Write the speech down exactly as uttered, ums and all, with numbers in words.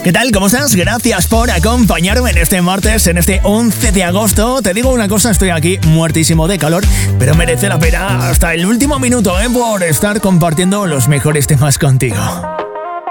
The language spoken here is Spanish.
¿Qué tal? ¿Cómo estás? Gracias por acompañarme en este martes, en este once de agosto. Te digo una cosa, estoy aquí muertísimo de calor, pero merece la pena hasta el último minuto, ¿eh? Por estar compartiendo los mejores temas contigo.